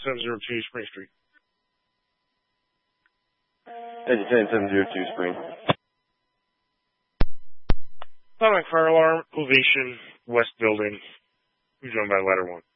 10702 Spring Street. Engine 10702 Spring. Automatic fire alarm, Ovation, West Building. Who's joined by ladder 1?